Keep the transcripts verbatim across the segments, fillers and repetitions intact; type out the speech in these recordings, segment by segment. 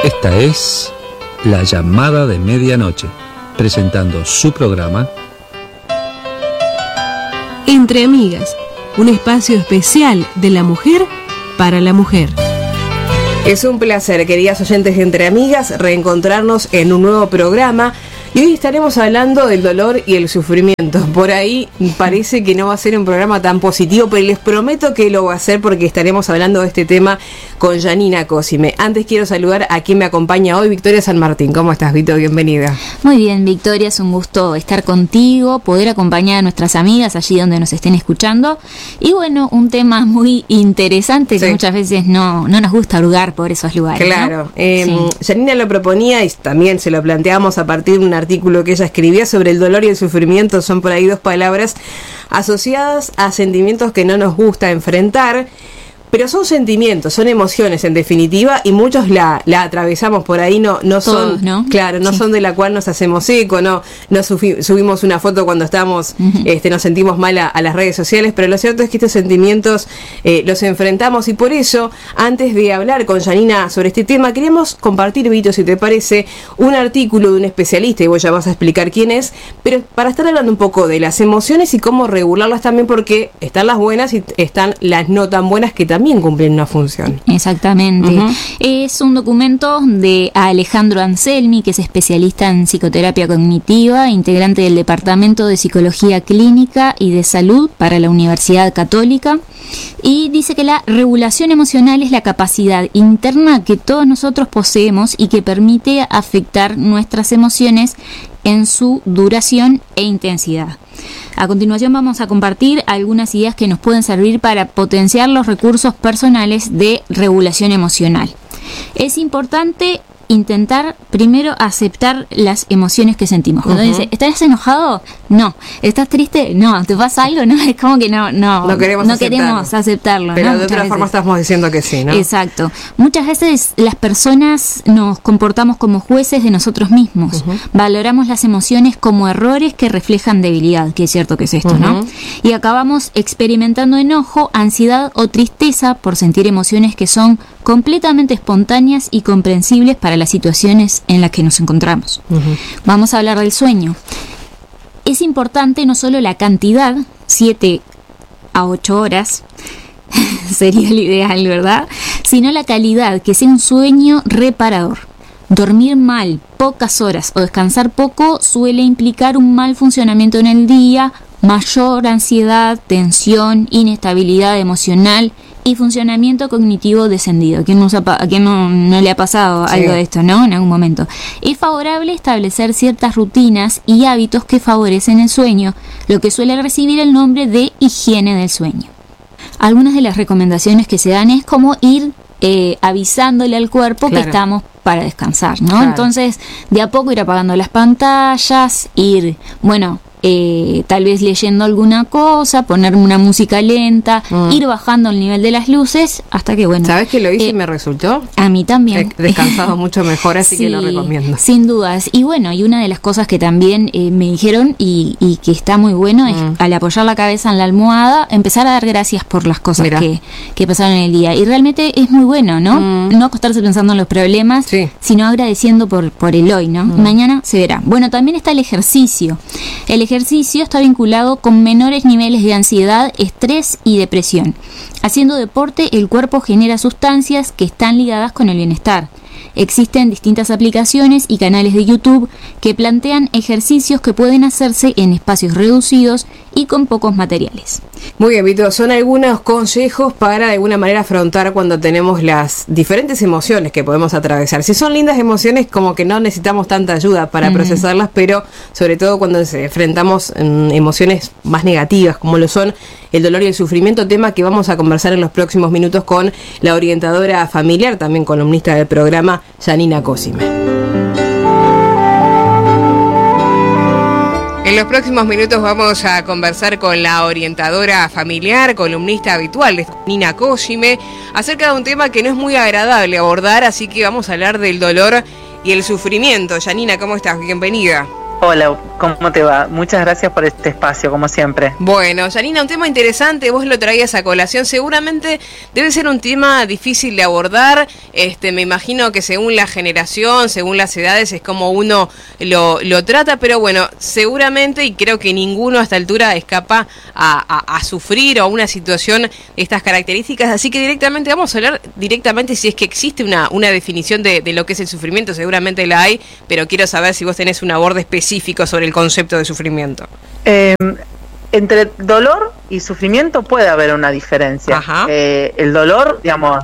Esta es La Llamada de Medianoche, presentando su programa Entre Amigas, un espacio especial de la mujer para la mujer. Es un placer, queridas oyentes de Entre Amigas, reencontrarnos en un nuevo programa. Y hoy estaremos hablando del dolor y el sufrimiento. Por ahí parece que no va a ser un programa tan positivo, pero les prometo que lo va a ser porque estaremos hablando de este tema con Janina Cosime. Antes quiero saludar a quien me acompaña hoy, Victoria San Martín. ¿Cómo estás, Victoria? Bienvenida. Muy bien, Victoria, es un gusto estar contigo, poder acompañar a nuestras amigas allí donde nos estén escuchando. Y bueno, un tema muy interesante que sí. muchas veces no, no nos gusta hurgar por esos lugares. Claro. ¿no? Eh, sí. Janina lo proponía y también se lo planteamos a partir de un artículo que ella escribía sobre el dolor y el sufrimiento. Son por ahí dos palabras asociadas a sentimientos que no nos gusta enfrentar, pero son sentimientos, son emociones en definitiva, y muchos la, la atravesamos por ahí, no, no Todos, son, ¿no? claro, no sí. son de la cual nos hacemos eco, no, no sufi- subimos una foto cuando estamos, uh-huh. este, nos sentimos mal a, a las redes sociales, pero lo cierto es que estos sentimientos eh, los enfrentamos, y por eso, antes de hablar con Janina sobre este tema, queremos compartir, Vito, si te parece, un artículo de un especialista, y vos ya vas a explicar quién es, pero para estar hablando un poco de las emociones y cómo regularlas también, porque están las buenas y están las no tan buenas que también cumplen una función. Exactamente. Uh-huh. Es un documento de Alejandro Anselmi, que es especialista en psicoterapia cognitiva, integrante del Departamento de Psicología Clínica y de Salud para la Universidad Católica, y dice que la regulación emocional es la capacidad interna que todos nosotros poseemos y que permite afectar nuestras emociones en su duración e intensidad. A continuación vamos a compartir algunas ideas que nos pueden servir para potenciar los recursos personales de regulación emocional. Es importante intentar primero aceptar las emociones que sentimos. Cuando uh-huh. dice, ¿estás enojado? No. ¿Estás triste? No. ¿Te pasa algo? No, es como que no no, no queremos no aceptarlo. queremos aceptarlo. Pero ¿no? de otra Muchas forma veces. estamos diciendo que sí, ¿no? Exacto. Muchas veces las personas nos comportamos como jueces de nosotros mismos. Uh-huh. Valoramos las emociones como errores que reflejan debilidad, que es cierto que es esto, uh-huh. ¿no? Y acabamos experimentando enojo, ansiedad o tristeza por sentir emociones que son completamente espontáneas y comprensibles para las situaciones en las que nos encontramos. Uh-huh. Vamos a hablar del sueño. Es importante no solo la cantidad, siete a ocho horas, sería el ideal, ¿verdad? Sino la calidad, que sea un sueño reparador. Dormir mal, pocas horas o descansar poco suele implicar un mal funcionamiento en el día, mayor ansiedad, tensión, inestabilidad emocional y funcionamiento cognitivo descendido. ¿A quién, nos ha, a quién no, no le ha pasado sí. algo de esto, no? En algún momento. Es favorable establecer ciertas rutinas y hábitos que favorecen el sueño, lo que suele recibir el nombre de higiene del sueño. Algunas de las recomendaciones que se dan es como ir eh, avisándole al cuerpo claro. que estamos para descansar, ¿no? Claro. Entonces, de a poco ir apagando las pantallas, ir, bueno, Eh, tal vez leyendo alguna cosa, poner una música lenta, mm. ir bajando el nivel de las luces hasta que, bueno... ¿Sabes que lo hice eh, y me resultó? A mí también. He descansado mucho mejor, así sí, que lo recomiendo. Sin dudas. Y bueno, y una de las cosas que también eh, me dijeron y, y que está muy bueno mm. es al apoyar la cabeza en la almohada, empezar a dar gracias por las cosas que, que pasaron en el día. Y realmente es muy bueno, ¿no? Mm. No acostarse pensando en los problemas, sí. sino agradeciendo por, por el hoy, ¿no? Mm. Mañana se verá. Bueno, también está el ejercicio. El ejercicio está vinculado con menores niveles de ansiedad, estrés y depresión. Haciendo deporte, el cuerpo genera sustancias que están ligadas con el bienestar. Existen distintas aplicaciones y canales de YouTube que plantean ejercicios que pueden hacerse en espacios reducidos y con pocos materiales. Muy bien, Vito, son algunos consejos para de alguna manera afrontar cuando tenemos las diferentes emociones que podemos atravesar. Si son lindas emociones, como que no necesitamos tanta ayuda para uh-huh. procesarlas, pero sobre todo cuando enfrentamos um, emociones más negativas, como lo son el dolor y el sufrimiento, tema que vamos a conversar en los próximos minutos con la orientadora familiar, también columnista del programa, Janina Cosime. En los próximos minutos vamos a conversar con la orientadora familiar, columnista habitual de Janina Cosime, acerca de un tema que no es muy agradable abordar, así que vamos a hablar del dolor y el sufrimiento. Janina, ¿cómo estás? Bienvenida. Hola, ¿Cómo te va? Muchas gracias por este espacio, como siempre. Bueno, Janina, un tema interesante, vos lo traías a colación, seguramente debe ser un tema difícil de abordar, este, me imagino que según la generación, según las edades, es como uno lo, lo trata, pero bueno, seguramente, y creo que ninguno a esta altura escapa a, a, a sufrir o a una situación de estas características, así que directamente vamos a hablar directamente si es que existe una, una definición de, de lo que es el sufrimiento, seguramente la hay, pero quiero saber si vos tenés un aborde específico sobre el concepto de sufrimiento. Eh, entre dolor y sufrimiento puede haber una diferencia. Eh, el dolor, digamos,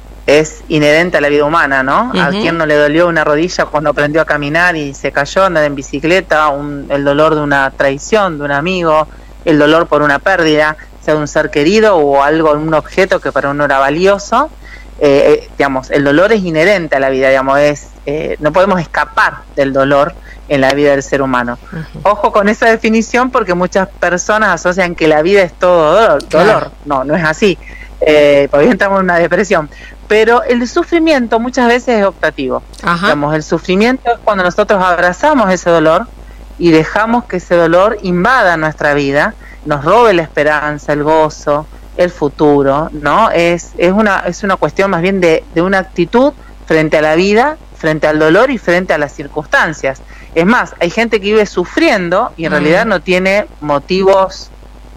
es inherente a la vida humana, ¿no? Uh-huh. A quien no le dolió una rodilla cuando aprendió a caminar y se cayó, andar en bicicleta, un, el dolor de una traición, de un amigo, el dolor por una pérdida, sea de un ser querido o algo, un objeto que para uno era valioso. Eh, eh, digamos, el dolor es inherente a la vida, digamos, es, eh, no podemos escapar del dolor en la vida del ser humano. Uh-huh. Ojo con esa definición porque muchas personas asocian que la vida es todo dolor. dolor. No, no es así. Eh, porque entramos en una depresión. Pero el sufrimiento muchas veces es optativo. Ajá. Digamos, el sufrimiento es cuando nosotros abrazamos ese dolor y dejamos que ese dolor invada nuestra vida, nos robe la esperanza, el gozo, el futuro, ¿no? Es, es, una, es una cuestión más bien de, de una actitud frente a la vida, frente al dolor y frente a las circunstancias. Es más, hay gente que vive sufriendo y en mm. realidad no tiene motivos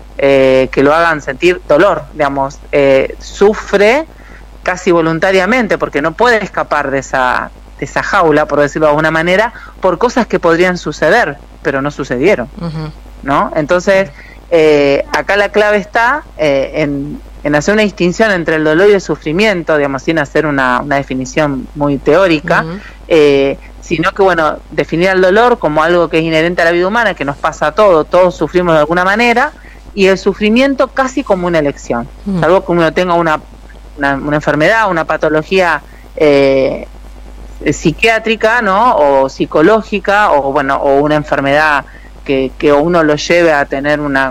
eh, que lo hagan sentir dolor, digamos, eh, sufre casi voluntariamente porque no puede escapar de esa, de esa jaula, por decirlo de alguna manera, por cosas que podrían suceder, pero no sucedieron, uh-huh. ¿no? Entonces, eh, acá la clave está eh, en, en hacer una distinción entre el dolor y el sufrimiento, digamos, sin hacer una, una definición muy teórica, uh-huh. eh, sino que, bueno, definir el dolor como algo que es inherente a la vida humana, que nos pasa a todos, todos sufrimos de alguna manera, y el sufrimiento casi como una elección, uh-huh. salvo que uno tenga una, una, una enfermedad, una patología eh, psiquiátrica, ¿no? O psicológica, o bueno, o una enfermedad que, que uno lo lleve a tener una,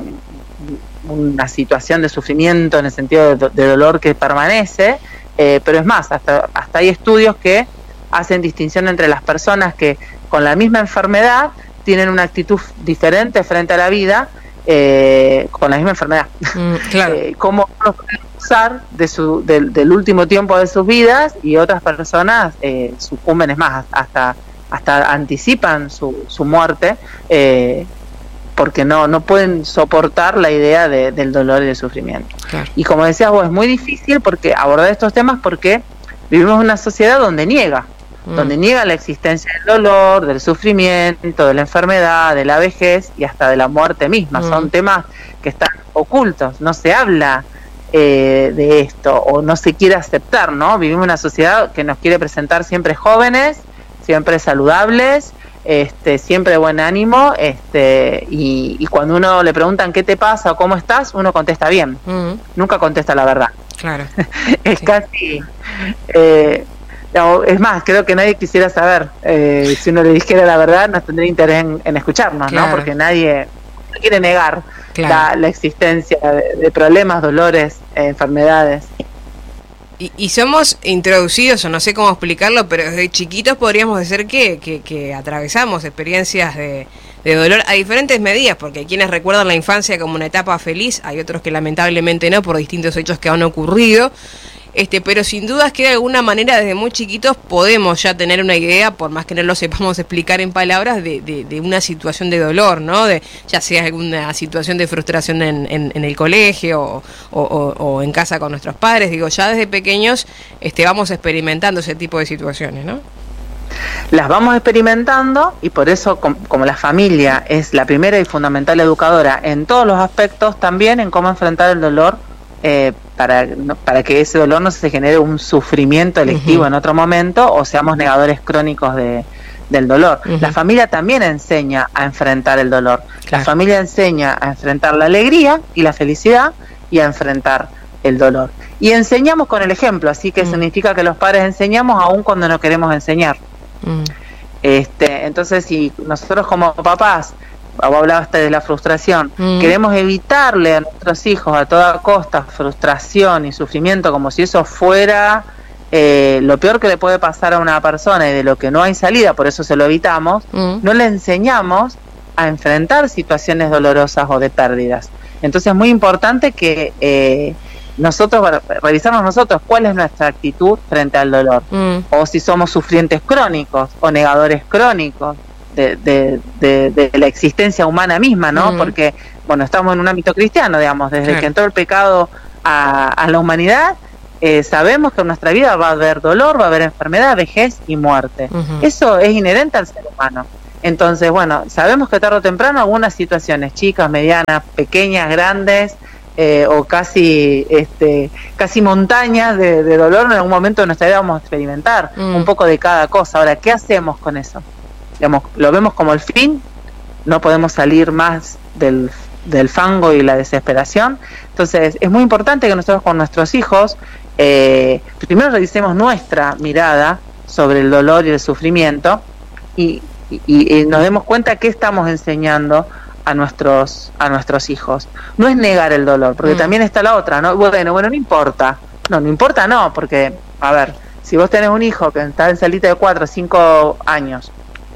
una situación de sufrimiento en el sentido de, de dolor que permanece, eh, pero es más, hasta, hasta hay estudios que hacen distinción entre las personas que con la misma enfermedad tienen una actitud diferente frente a la vida, eh, con la misma enfermedad. Mm, claro. eh, cómo uno puede usar de su, del, del último tiempo de sus vidas y otras personas eh, sucumben, es más, hasta, hasta anticipan su, su muerte, eh, porque no, no pueden soportar la idea de, del dolor y del sufrimiento. Claro. Y como decías vos, es muy difícil porque abordar estos temas porque vivimos en una sociedad donde niega, mm. donde niega la existencia del dolor, del sufrimiento, de la enfermedad, de la vejez y hasta de la muerte misma. Mm. Son temas que están ocultos, no se habla eh, de esto o no se quiere aceptar, ¿no? Vivimos en una sociedad que nos quiere presentar siempre jóvenes, siempre saludables, este, siempre de buen ánimo, este, y, y cuando uno le preguntan qué te pasa o cómo estás, uno contesta bien, mm. nunca contesta la verdad. Claro. es sí. casi eh, no, es más, creo que nadie quisiera saber, eh, si uno le dijera la verdad no tendría interés en, en escucharnos, claro. ¿no? Porque nadie no quiere negar claro. la, la existencia de, de problemas, dolores, eh, enfermedades. Y, y somos introducidos, o no sé cómo explicarlo, pero desde chiquitos podríamos decir que, que, que atravesamos experiencias de, de dolor a diferentes medidas, porque hay quienes recuerdan la infancia como una etapa feliz, hay otros que lamentablemente no, por distintos hechos que han ocurrido, este, pero sin dudas que de alguna manera desde muy chiquitos podemos ya tener una idea, por más que no lo sepamos explicar en palabras, de, de, de una situación de dolor, ¿no? De, ya sea alguna situación de frustración en, en, en el colegio o, o, o, o en casa con nuestros padres, digo, ya desde pequeños este, vamos experimentando ese tipo de situaciones, ¿no? Las vamos experimentando y por eso, com- como la familia es la primera y fundamental educadora en todos los aspectos, también en cómo enfrentar el dolor, eh, para, no, para que ese dolor no se genere un sufrimiento electivo uh-huh. en otro momento o seamos negadores crónicos de, del dolor. Uh-huh. La familia también enseña a enfrentar el dolor. Claro. La familia enseña a enfrentar la alegría y la felicidad y a enfrentar el dolor. Y enseñamos con el ejemplo, así que uh-huh. significa que los padres enseñamos aún cuando no queremos enseñar. Uh-huh. Este, entonces, si nosotros como papás, vos hablaste de la frustración, mm. queremos evitarle a nuestros hijos a toda costa frustración y sufrimiento como si eso fuera eh, lo peor que le puede pasar a una persona y de lo que no hay salida, por eso se lo evitamos, mm. no le enseñamos a enfrentar situaciones dolorosas o de pérdidas. Entonces es muy importante que eh, nosotros, revisarnos nosotros cuál es nuestra actitud frente al dolor, mm. o si somos sufrientes crónicos o negadores crónicos de, de, de, de la existencia humana misma, ¿no? Mm. Porque, bueno, estamos en un ámbito cristiano, digamos, desde claro. que entró el pecado a, a la humanidad, eh, sabemos que en nuestra vida va a haber dolor, va a haber enfermedad, vejez y muerte. Uh-huh. Eso es inherente al ser humano. Entonces, bueno, sabemos que tarde o temprano algunas situaciones, chicas, medianas, pequeñas, grandes, eh, o casi este casi montañas de, de dolor, en algún momento de nuestra vida vamos a experimentar mm. un poco de cada cosa. Ahora, ¿qué hacemos con eso? Digamos, ¿lo vemos como el fin? No podemos salir más del, del fango y la desesperación. Entonces, es muy importante que nosotros con nuestros hijos eh, primero revisemos nuestra mirada sobre el dolor y el sufrimiento y, y, y nos demos cuenta qué estamos enseñando a nuestros a nuestros hijos. No es negar el dolor, porque mm. también está la otra, ¿no? Bueno, bueno, no importa. No, no importa, no, porque, a ver, si vos tenés un hijo que está en salita de cuatro o cinco años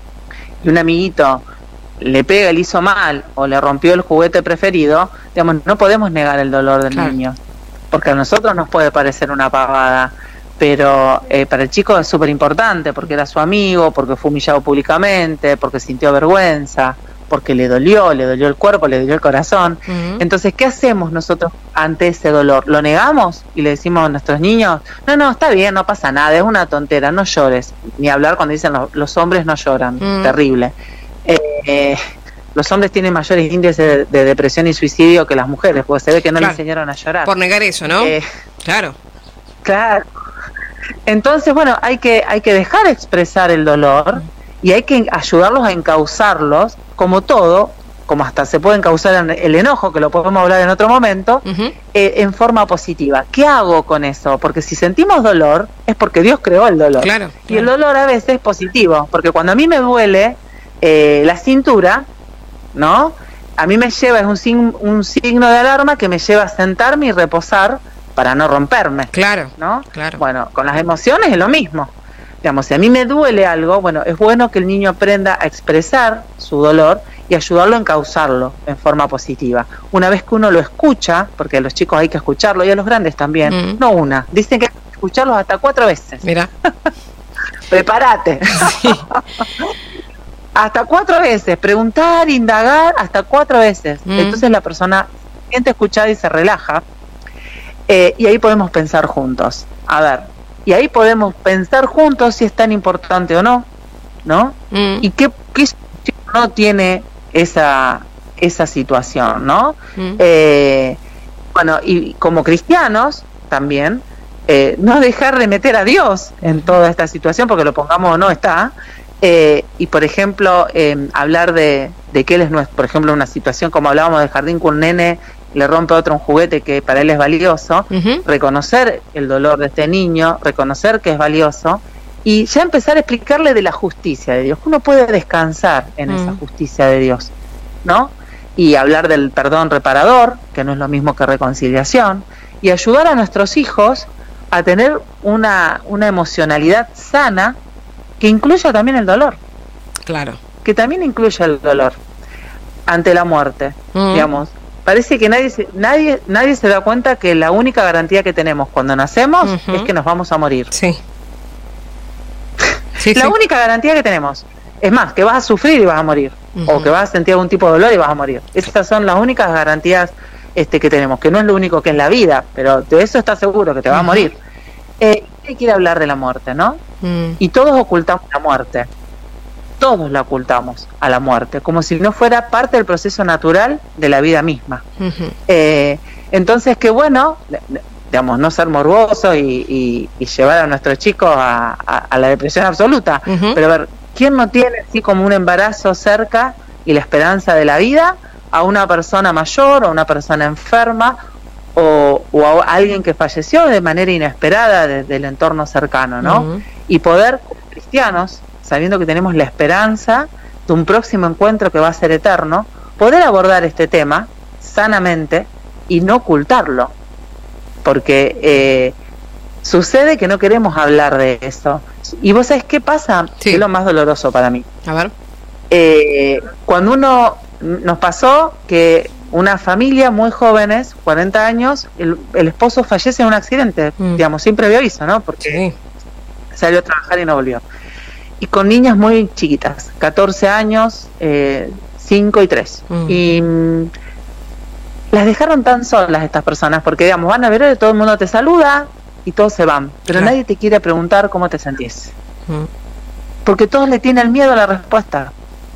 y un amiguito le pega, le hizo mal o le rompió el juguete preferido, digamos, no podemos negar el dolor del claro. niño, porque a nosotros nos puede parecer una pavada, pero eh, para el chico es súper importante, porque era su amigo, porque fue humillado públicamente, porque sintió vergüenza, porque le dolió, le dolió el cuerpo, le dolió el corazón. Uh-huh. Entonces, ¿qué hacemos nosotros ante ese dolor? ¿Lo negamos y le decimos a nuestros niños, no, no, está bien, no pasa nada, es una tontera, no llores? Ni hablar cuando dicen los, los hombres no lloran, uh-huh. terrible. Eh, eh, los hombres tienen mayores índices de, de depresión y suicidio que las mujeres, porque se ve que no claro. le enseñaron a llorar. Por negar eso, ¿no? Eh, claro. Claro. Entonces, bueno, hay que, hay que dejar expresar el dolor, uh-huh. y hay que ayudarlos a encauzarlos, como todo, como hasta se puede encauzar el enojo, que lo podemos hablar en otro momento, uh-huh. eh, en forma positiva. ¿Qué hago con eso? Porque si sentimos dolor, es porque Dios creó el dolor. Claro, claro. Y el dolor a veces es positivo, porque cuando a mí me duele eh, la cintura, ¿no? A mí me lleva, es un, sign, un signo de alarma que me lleva a sentarme y reposar para no romperme. Claro, ¿no? Claro. Bueno, con las emociones es lo mismo. Digamos, si a mí me duele algo, bueno, es bueno que el niño aprenda a expresar su dolor y ayudarlo a encauzarlo en forma positiva. Una vez que uno lo escucha, porque a los chicos hay que escucharlo y a los grandes también, mm. no una, dicen que hay que escucharlos hasta cuatro veces. Mira. Prepárate. Sí. Hasta cuatro veces, preguntar, indagar, hasta cuatro veces. Mm. Entonces la persona se siente escuchada y se relaja, eh, y ahí podemos pensar juntos. A ver, y ahí podemos pensar juntos si es tan importante o no, ¿no? Mm. Y qué, qué no tiene esa esa situación, ¿no? Mm. Eh, bueno, y como cristianos también, eh, no dejar de meter a Dios en toda esta situación, porque lo pongamos o no está, eh, y por ejemplo, eh, hablar de, de que él es nuestro, por ejemplo, una situación como hablábamos del jardín, con un nene le rompe a otro un juguete que para él es valioso, uh-huh. reconocer el dolor de este niño, reconocer que es valioso, y ya empezar a explicarle de la justicia de Dios, que uno puede descansar en uh-huh. esa justicia de Dios, ¿no? Y hablar del perdón reparador, que no es lo mismo que reconciliación, y ayudar a nuestros hijos a tener una, una emocionalidad sana que incluya también el dolor. Claro. Que también incluya el dolor ante la muerte, uh-huh. digamos. Parece que nadie se, nadie nadie se da cuenta que la única garantía que tenemos cuando nacemos uh-huh. es que nos vamos a morir. Sí. sí la sí. única garantía que tenemos. Es más, que vas a sufrir y vas a morir. Uh-huh. O que vas a sentir algún tipo de dolor y vas a morir. Estas son las únicas garantías este, que tenemos. Que no es lo único que es la vida, pero de eso estás seguro, que te vas uh-huh. a morir. Eh, hay que ir a hablar de la muerte, ¿no? Uh-huh. Y todos ocultamos la muerte. Todos la ocultamos a la muerte, como si no fuera parte del proceso natural de la vida misma. Uh-huh. Eh, entonces, qué bueno, digamos, no ser morboso y, y, y llevar a nuestros chicos a, a, a la depresión absoluta, uh-huh. pero a ver, ¿quién no tiene así como un embarazo cerca y la esperanza de la vida a una persona mayor, o a una persona enferma, o, o a alguien que falleció de manera inesperada desde el entorno cercano, ¿no? Uh-huh. Y poder, como cristianos, sabiendo que tenemos la esperanza de un próximo encuentro que va a ser eterno, poder abordar este tema sanamente y no ocultarlo, porque eh, sucede que no queremos hablar de eso. Y vos sabés qué pasa, sí. que es lo más doloroso para mí. A ver. eh, cuando uno, nos pasó que una familia muy jóvenes, cuarenta años, el, el esposo fallece en un accidente, mm. digamos, sin previo aviso, ¿no? Porque sí. salió a trabajar y no volvió. Y con niñas muy chiquitas, catorce años, eh, cinco y tres. Mm. Y mm, las dejaron tan solas estas personas, porque, digamos, van a ver, todo el mundo te saluda y todos se van, pero claro. nadie te quiere preguntar cómo te sentís. Mm. Porque todos le tienen miedo a la respuesta.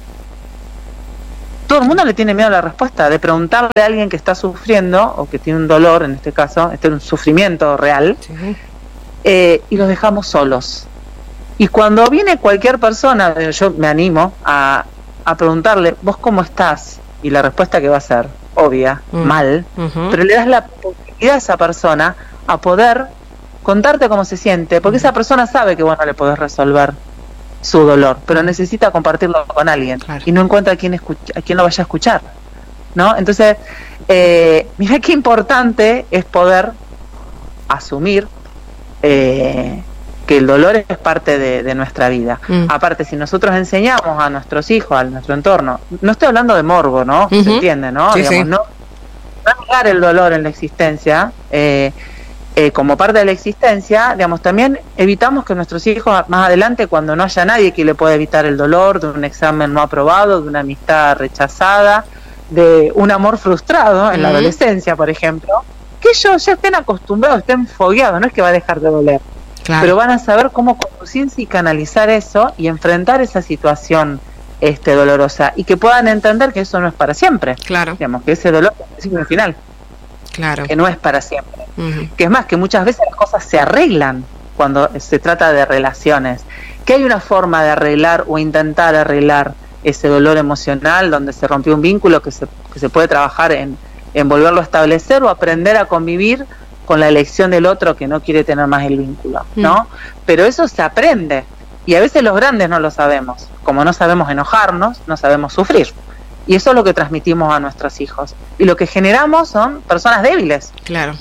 Todo el mundo le tiene miedo a la respuesta, de preguntarle a alguien que está sufriendo, o que tiene un dolor, en este caso, este es un sufrimiento real, sí. eh, y los dejamos solos. Y cuando viene cualquier persona, yo me animo a, a preguntarle, ¿vos cómo estás? Y la respuesta que va a ser obvia, mm. mal, uh-huh. pero le das la posibilidad a esa persona a poder contarte cómo se siente, porque uh-huh. esa persona sabe que vos no le podés resolver su dolor, pero necesita compartirlo con alguien, claro. y no encuentra a quien, escucha, a quien lo vaya a escuchar, ¿no? Entonces, eh, mira qué importante es poder asumir eh, que el dolor es parte de, de nuestra vida. Mm. Aparte, si nosotros enseñamos a nuestros hijos, a nuestro entorno, no estoy hablando de morbo, ¿no? Uh-huh. Se entiende, ¿no? Sí, Digamos, sí. no, no negar el dolor en la existencia, eh, Eh, como parte de la existencia, digamos, también evitamos que nuestros hijos más adelante, cuando no haya nadie que le pueda evitar el dolor de un examen no aprobado, de una amistad rechazada, de un amor frustrado en mm. la adolescencia, por ejemplo, que ellos ya estén acostumbrados, estén fogueados, no es que va a dejar de doler, claro. pero van a saber cómo conducirse y canalizar eso y enfrentar esa situación este, dolorosa, y que puedan entender que eso no es para siempre, claro. digamos, que ese dolor es el principio final. Claro. Que no es para siempre. Uh-huh. Que es más, que muchas veces las cosas se arreglan cuando se trata de relaciones. Que hay una forma de arreglar o intentar arreglar ese dolor emocional donde se rompió un vínculo que se, que se puede trabajar en, en volverlo a establecer o aprender a convivir con la elección del otro que no quiere tener más el vínculo, ¿no? Uh-huh. Pero eso se aprende. Y a veces los grandes no lo sabemos. Como no sabemos enojarnos, no sabemos sufrir. Y eso es lo que transmitimos a nuestros hijos. Y lo que generamos son personas débiles. Claro.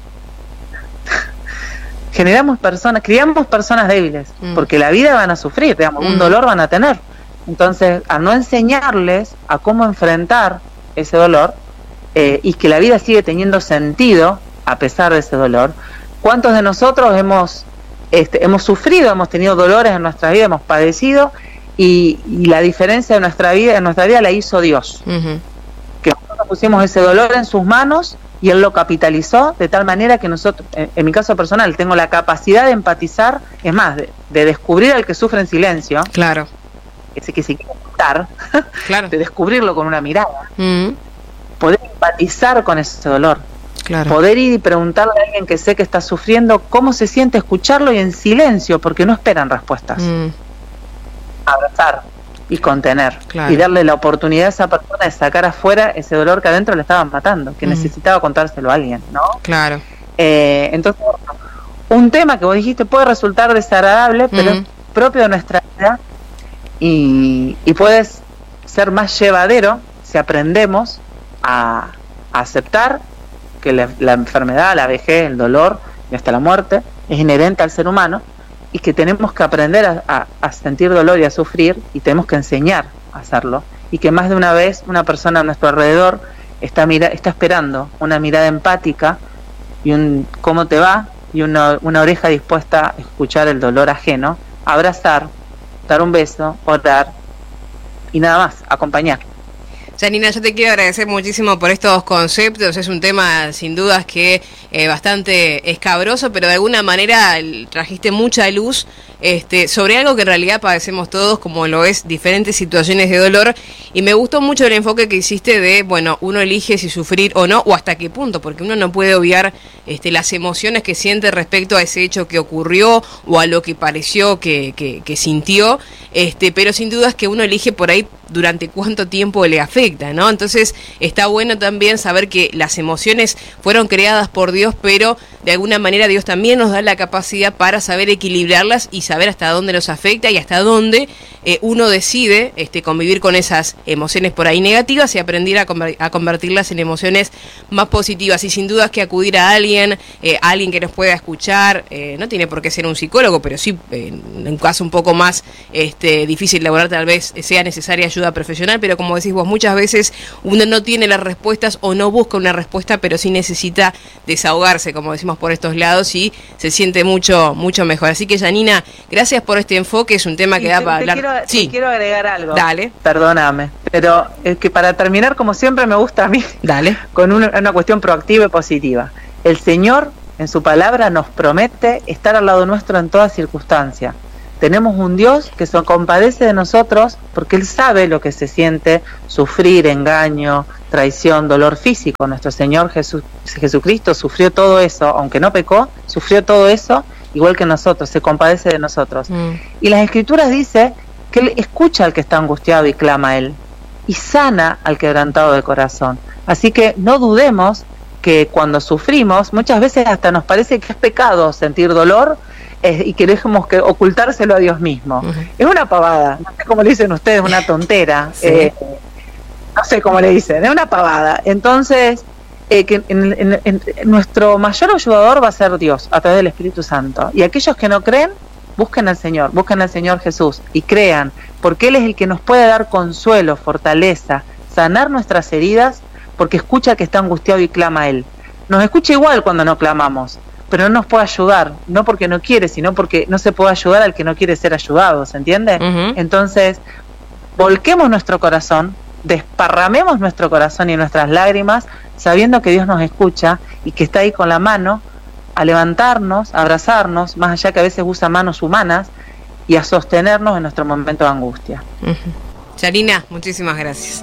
Generamos personas, criamos personas débiles, mm. porque la vida van a sufrir, digamos, mm. un dolor van a tener. Entonces, al no enseñarles a cómo enfrentar ese dolor, eh, y que la vida sigue teniendo sentido a pesar de ese dolor, ¿cuántos de nosotros hemos, este, hemos sufrido, hemos tenido dolores en nuestra vida, hemos padecido? Y, y la diferencia de nuestra vida, en nuestra vida la hizo Dios. Uh-huh. Que nosotros pusimos ese dolor en sus manos y Él lo capitalizó de tal manera que nosotros, en, en mi caso personal, tengo la capacidad de empatizar, es más, de, de descubrir al que sufre en silencio. Claro. Ese que se quiere ocultar, claro. de descubrirlo con una mirada. Uh-huh. Poder empatizar con ese dolor. Claro. Poder ir y preguntarle a alguien que sé que está sufriendo cómo se siente, escucharlo y en silencio, porque no esperan respuestas. Uh-huh. Abrazar y contener, claro. y darle la oportunidad a esa persona de sacar afuera ese dolor que adentro le estaban matando, que mm. necesitaba contárselo a alguien, ¿no? Claro. Eh, entonces, un tema que vos dijiste puede resultar desagradable, pero mm. es propio de nuestra vida y, y puede ser más llevadero si aprendemos a, a aceptar que la, la enfermedad, la vejez, el dolor y hasta la muerte es inherente al ser humano, y que tenemos que aprender a, a, a sentir dolor y a sufrir, y tenemos que enseñar a hacerlo, y que más de una vez una persona a nuestro alrededor está mira, está esperando una mirada empática y un cómo te va, y una, una oreja dispuesta a escuchar el dolor ajeno, abrazar, dar un beso, orar y nada más, acompañar. Janina, yo te quiero agradecer muchísimo por estos conceptos. Es un tema sin dudas que eh, bastante escabroso, pero de alguna manera trajiste mucha luz este, sobre algo que en realidad padecemos todos, como lo es diferentes situaciones de dolor, y me gustó mucho el enfoque que hiciste de, bueno, uno elige si sufrir o no, o hasta qué punto, porque uno no puede obviar este, las emociones que siente respecto a ese hecho que ocurrió o a lo que pareció que, que, que sintió, este, pero sin dudas que uno elige por ahí durante cuánto tiempo le afecta. afecta, ¿no? Entonces está bueno también saber que las emociones fueron creadas por Dios, pero de alguna manera Dios también nos da la capacidad para saber equilibrarlas y saber hasta dónde nos afecta y hasta dónde eh, uno decide este, convivir con esas emociones por ahí negativas y aprender a, conver- a convertirlas en emociones más positivas. Y sin duda es que acudir a alguien, eh, a alguien que nos pueda escuchar, eh, no tiene por qué ser un psicólogo, pero sí, eh, en un caso un poco más este, difícil de abordar, tal vez sea necesaria ayuda profesional, pero como decís vos, muchas veces uno no tiene las respuestas o no busca una respuesta, pero sí necesita desahogarse, como decimos por estos lados, y se siente mucho mucho mejor. Así que, Janina, gracias por este enfoque, es un tema sí, que da te, para te hablar. Quiero, sí. Te quiero agregar algo. Dale. Perdóname, pero es que para terminar, como siempre me gusta a mí, Dale. con una, una cuestión proactiva y positiva. El Señor, en su palabra, nos promete estar al lado nuestro en toda circunstancia. Tenemos un Dios que se compadece de nosotros porque Él sabe lo que se siente sufrir, engaño, traición, dolor físico. Nuestro Señor Jesús, Jesucristo sufrió todo eso, aunque no pecó, sufrió todo eso igual que nosotros, se compadece de nosotros. Mm. Y las Escrituras dicen que Él escucha al que está angustiado y clama a Él, y sana al quebrantado de corazón. Así que no dudemos que cuando sufrimos, muchas veces hasta nos parece que es pecado sentir dolor, Eh, y queremos que ocultárselo a Dios mismo. Uh-huh. Es una pavada, no sé cómo le dicen ustedes, una tontera, sí. eh, no sé cómo le dicen, es una pavada. Entonces, eh, que en, en, en, nuestro mayor ayudador va a ser Dios, a través del Espíritu Santo. Y aquellos que no creen, busquen al Señor, busquen al Señor Jesús y crean, porque Él es el que nos puede dar consuelo, fortaleza, sanar nuestras heridas, porque escucha que está angustiado y clama a Él. Nos escucha igual cuando no clamamos, pero no nos puede ayudar, no porque no quiere, sino porque no se puede ayudar al que no quiere ser ayudado, ¿se entiende? Uh-huh. Entonces, volquemos nuestro corazón, desparramemos nuestro corazón y nuestras lágrimas, sabiendo que Dios nos escucha y que está ahí con la mano a levantarnos, a abrazarnos, más allá que a veces usa manos humanas, y a sostenernos en nuestro momento de angustia. Uh-huh. Janina, muchísimas gracias.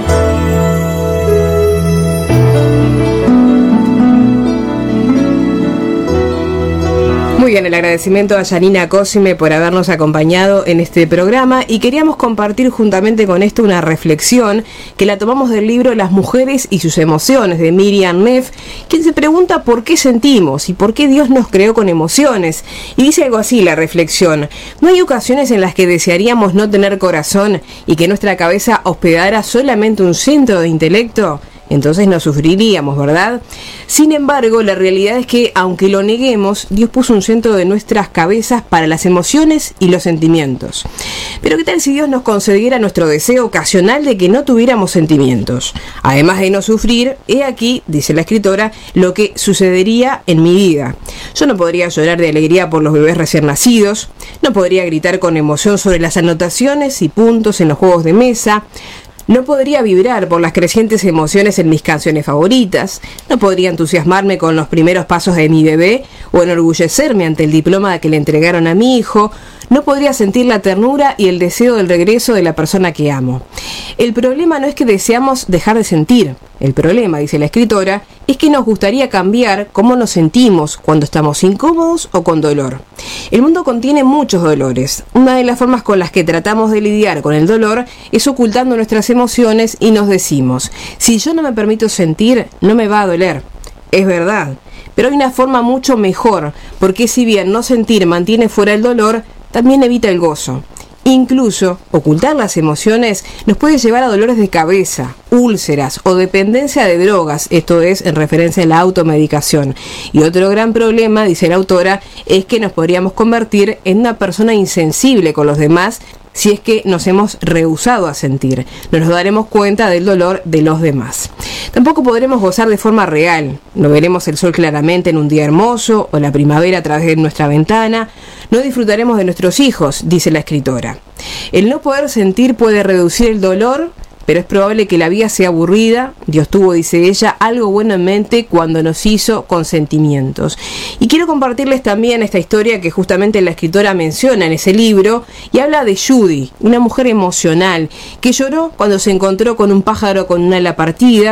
Muy bien, el agradecimiento a Janina Cosime por habernos acompañado en este programa, y queríamos compartir juntamente con esto una reflexión que la tomamos del libro Las mujeres y sus emociones, de Miriam Neff, quien se pregunta por qué sentimos y por qué Dios nos creó con emociones. Y dice algo así la reflexión: ¿no hay ocasiones en las que desearíamos no tener corazón y que nuestra cabeza hospedara solamente un centro de intelecto? Entonces no sufriríamos, ¿verdad? Sin embargo, la realidad es que, aunque lo neguemos, Dios puso un centro de nuestras cabezas para las emociones y los sentimientos. Pero ¿qué tal si Dios nos concediera nuestro deseo ocasional de que no tuviéramos sentimientos? Además de no sufrir, he aquí, dice la escritora, lo que sucedería en mi vida. Yo no podría llorar de alegría por los bebés recién nacidos, no podría gritar con emoción sobre las anotaciones y puntos en los juegos de mesa, no podría vibrar por las crecientes emociones en mis canciones favoritas, no podría entusiasmarme con los primeros pasos de mi bebé o enorgullecerme ante el diploma que le entregaron a mi hijo, no podría sentir la ternura y el deseo del regreso de la persona que amo. El problema no es que deseamos dejar de sentir, el problema, dice la escritora, es que nos gustaría cambiar cómo nos sentimos cuando estamos incómodos o con dolor. El mundo contiene muchos dolores. Una de las formas con las que tratamos de lidiar con el dolor es ocultando nuestras emociones y nos decimos: si yo no me permito sentir, no me va a doler. Es verdad, pero hay una forma mucho mejor, porque si bien no sentir mantiene fuera el dolor, también evita el gozo. Incluso, ocultar las emociones nos puede llevar a dolores de cabeza, úlceras o dependencia de drogas, esto es en referencia a la automedicación. Y otro gran problema, dice la autora, es que nos podríamos convertir en una persona insensible con los demás si es que nos hemos rehusado a sentir. No nos daremos cuenta del dolor de los demás. Tampoco podremos gozar de forma real. No veremos el sol claramente en un día hermoso o la primavera a través de nuestra ventana. No disfrutaremos de nuestros hijos, dice la escritora. El no poder sentir puede reducir el dolor, pero es probable que la vida sea aburrida. Dios tuvo, dice ella, algo bueno en mente cuando nos hizo con sentimientos. Y quiero compartirles también esta historia que justamente la escritora menciona en ese libro, y habla de Judy, una mujer emocional, que lloró cuando se encontró con un pájaro con un ala partida,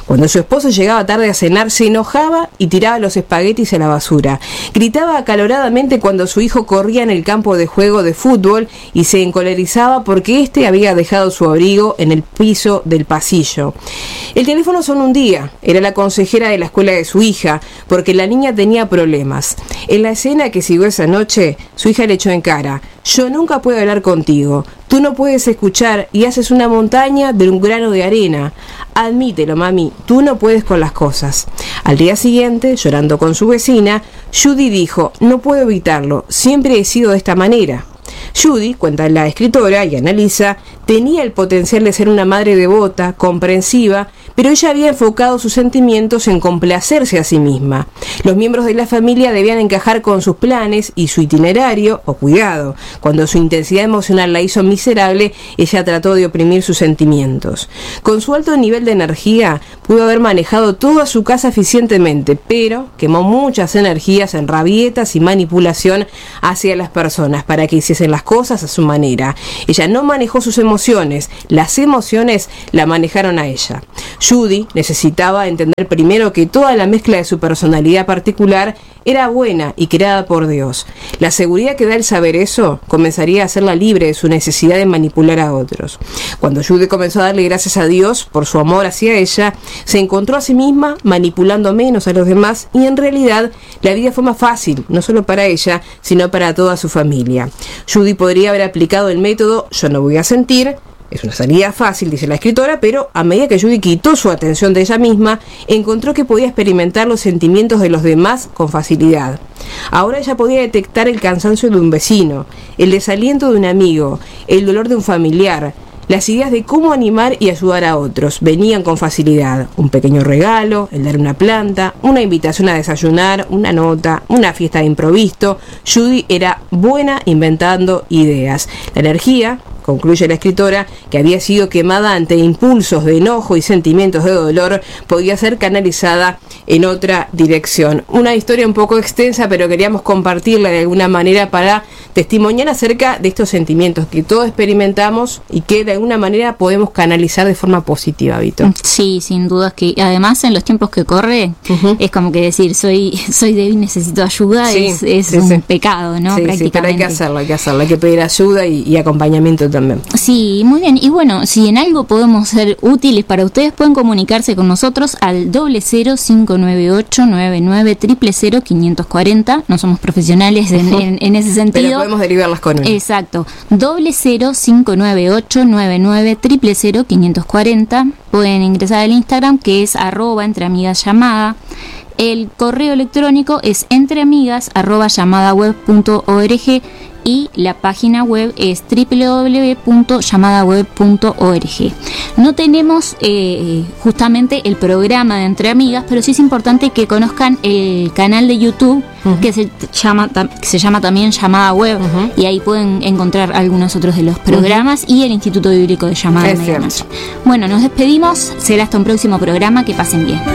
Cuando su esposo llegaba tarde a cenar, se enojaba y tiraba los espaguetis a la basura. Gritaba acaloradamente cuando su hijo corría en el campo de juego de fútbol y se encolerizaba porque éste había dejado su abrigo en el piso del pasillo. El teléfono sonó un día. Era la consejera de la escuela de su hija, porque la niña tenía problemas. En la escena que siguió esa noche, su hija le echó en cara: yo nunca puedo hablar contigo. Tú no puedes escuchar y haces una montaña de un grano de arena. Admítelo, mami, tú no puedes con las cosas. Al día siguiente, llorando con su vecina, Judy dijo: no puedo evitarlo, siempre he sido de esta manera. Judy, cuenta la escritora y analiza, tenía el potencial de ser una madre devota, comprensiva, pero ella había enfocado sus sentimientos en complacerse a sí misma. Los miembros de la familia debían encajar con sus planes y su itinerario, o cuidado, cuando su intensidad emocional la hizo miserable, ella trató de oprimir sus sentimientos. Con su alto nivel de energía, pudo haber manejado toda su casa eficientemente, pero quemó muchas energías en rabietas y manipulación hacia las personas para que hiciesen las cosas a su manera. Ella no manejó sus emociones, las emociones la manejaron a ella. Judy necesitaba entender primero que toda la mezcla de su personalidad particular era buena y creada por Dios. La seguridad que da el saber eso comenzaría a hacerla libre de su necesidad de manipular a otros. Cuando Judy comenzó a darle gracias a Dios por su amor hacia ella, se encontró a sí misma manipulando menos a los demás y en realidad la vida fue más fácil, no solo para ella, sino para toda su familia. Judy podría haber aplicado el método yo no voy a sentir. Es una salida fácil, dice la escritora, pero a medida que Judy quitó su atención de ella misma, encontró que podía experimentar los sentimientos de los demás con facilidad. Ahora ella podía detectar el cansancio de un vecino, el desaliento de un amigo, el dolor de un familiar. Las ideas de cómo animar y ayudar a otros venían con facilidad. Un pequeño regalo, el dar una planta, una invitación a desayunar, una nota, una fiesta de improviso. Judy era buena inventando ideas. La energía, concluye la escritora, que había sido quemada ante impulsos de enojo y sentimientos de dolor, podía ser canalizada en otra dirección. Una historia un poco extensa, pero queríamos compartirla de alguna manera para testimoniar acerca de estos sentimientos que todos experimentamos y que de alguna manera podemos canalizar de forma positiva, Vito. Sí, sin duda, que además en los tiempos que corre, uh-huh. es como que decir soy soy débil, necesito ayuda, sí, es, es sí, un sí. pecado, ¿no? Sí, Prácticamente. Sí, pero hay que hacerlo, hay que hacerlo, hay que pedir ayuda y, y acompañamiento también. Sí, muy bien. Y bueno, si en algo podemos ser útiles para ustedes, pueden comunicarse con nosotros al doble cero cinco nueve ocho nueve nueve triple cero quinientos cuarenta. No somos profesionales en, en, en ese sentido. Pero podemos derivarlas con él. Exacto. doble cero cinco nueve ocho nueve nueve triple cero quinientos cuarenta. Pueden ingresar al Instagram, que es arroba entreamigasllamada. El correo electrónico es entreamigas arroba llamadaweb punto org y la página web es doble u doble u doble u punto llamadaweb punto org. No tenemos eh, justamente el programa de Entre Amigas, pero sí es importante que conozcan el canal de YouTube, uh-huh. que, se llama, que se llama también Llamada Web, uh-huh. y ahí pueden encontrar algunos otros de los programas, uh-huh. y el Instituto Bíblico de Llamada de Medianoche. Bueno, nos despedimos, será hasta un próximo programa, que pasen bien.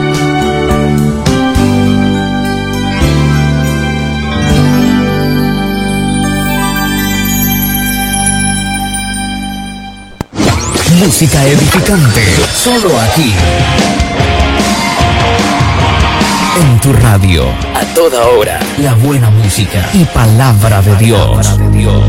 Música edificante, solo aquí, en tu radio, a toda hora, la buena música y palabra de Dios.